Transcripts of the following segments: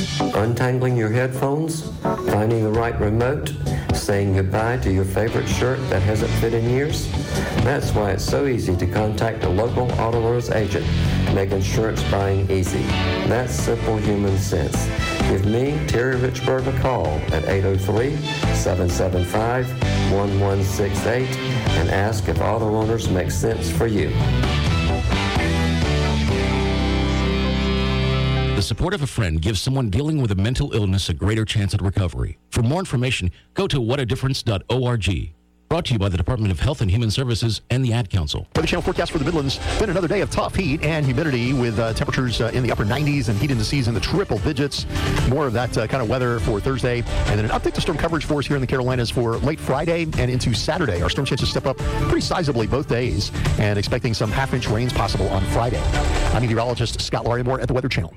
Untangling your headphones? Finding the right remote? Saying goodbye to your favorite shirt that hasn't fit in years? That's why it's so easy to contact a local AutoZone agent. Make insurance buying easy. That's simple human sense. Give me, Terry Richburg, a call at 803-775-1168 and ask if auto owners make sense for you. The support of a friend gives someone dealing with a mental illness a greater chance at recovery. For more information, go to whatadifference.org. Brought to you by the Department of Health and Human Services and the Ad Council. Weather Channel forecast for the Midlands. Been another day of tough heat and humidity with temperatures in the upper 90s and heat indices in the triple digits. More of that kind of weather for Thursday. And then an update to storm coverage for us here in the Carolinas for late Friday and into Saturday. Our storm chances step up pretty sizably both days and expecting some half-inch rains possible on Friday. I'm meteorologist Scott Larimore at the Weather Channel.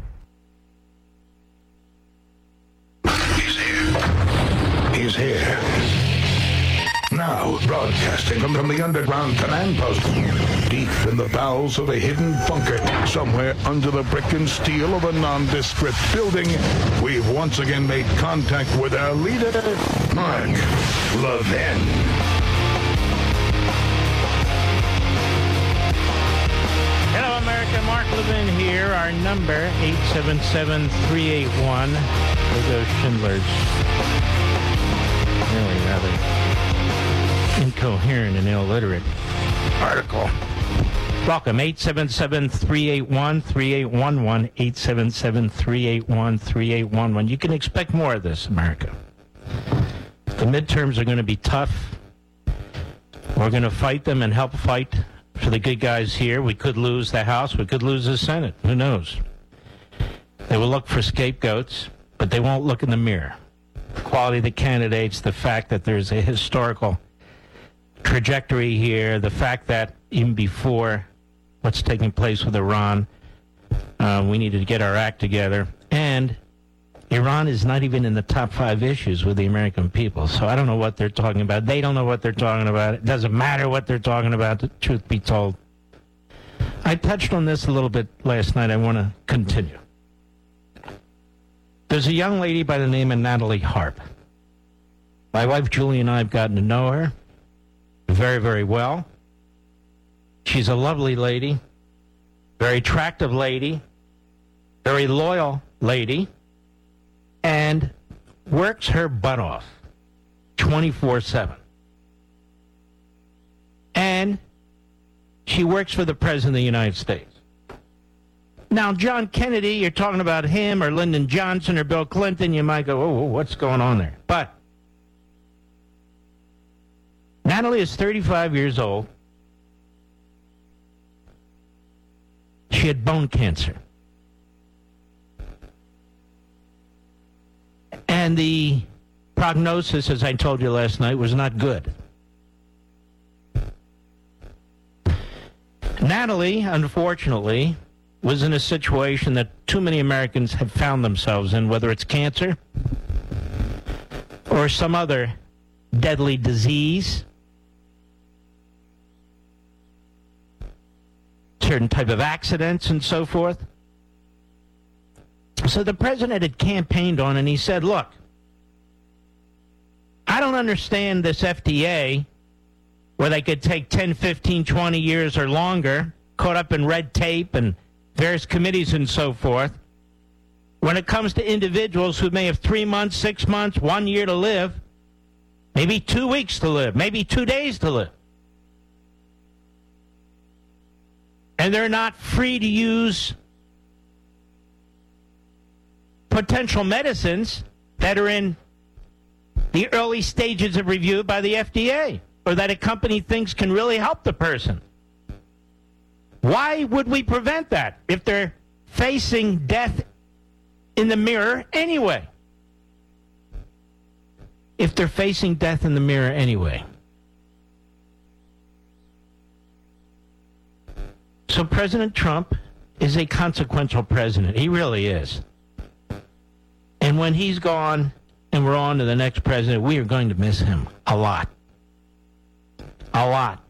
He's here. Now, broadcasting from the underground command post, deep in the bowels of a hidden bunker, somewhere under the brick and steel of a nondescript building, we've once again made contact with our leader, Mark Levin. Hello, America. Mark Levin here. Our number, 877-381. We'll go Schindler's. Really rather incoherent and illiterate article. Welcome, 877-381-3811, 877-381-3811. You can expect more of this, America. The midterms are going to be tough. We're going to fight them and help fight for the good guys here. We could lose the House. We could lose the Senate. Who knows? They will look for scapegoats, but they won't look in the mirror. The quality of the candidates, the fact that there's a historical trajectory here, the fact that even before what's taking place with Iran, we needed to get our act together. And Iran is not even in the top 5 issues with the American people. So I don't know what they're talking about. They don't know what they're talking about. It doesn't matter what they're talking about, the truth be told. I touched on this a little bit last night. I want to continue. There's a young lady by the name of Natalie Harp. My wife Julie and I have gotten to know her very, very well. She's a lovely lady, very attractive lady, very loyal lady, and works her butt off 24/7. And she works for the President of the United States. Now, John Kennedy, you're talking about him or Lyndon Johnson or Bill Clinton, you might go, oh, what's going on there? But Natalie is 35 years old. She had bone cancer. And the prognosis, as I told you last night, was not good. Natalie, unfortunately, was in a situation that too many Americans have found themselves in, whether it's cancer or some other deadly disease, certain type of accidents and so forth. So the president had campaigned on, and he said, look, I don't understand this FDA, where they could take 10, 15, 20 years or longer, caught up in red tape and various committees and so forth. When it comes to individuals who may have 3 months, 6 months, 1 year to live, maybe 2 weeks to live, maybe 2 days to live. And they're not free to use potential medicines that are in the early stages of review by the FDA, or that a company thinks can really help the person. Why would we prevent that if they're facing death in the mirror anyway? If they're facing death in the mirror anyway. So President Trump is a consequential president. He really is. And when he's gone and we're on to the next president, we are going to miss him a lot. A lot.